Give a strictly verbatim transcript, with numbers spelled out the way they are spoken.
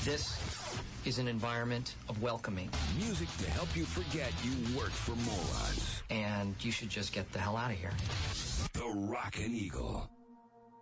This is an environment of welcoming. Music to help you forget you work for morons. And you should just get the hell out of here. The Rockin' Eagle.